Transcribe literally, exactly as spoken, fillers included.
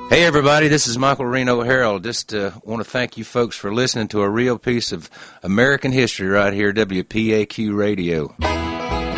Hey, everybody, this is Michael Reno Harold. Just uh, want to thank you folks for listening to a real piece of American history right here, W P A Q Radio.